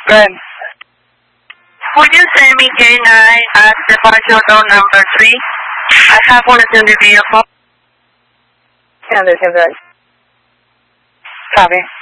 Good. Would you send me K9 at departure zone number 3? I have one in the vehicle. Yeah, there's a good. Copy.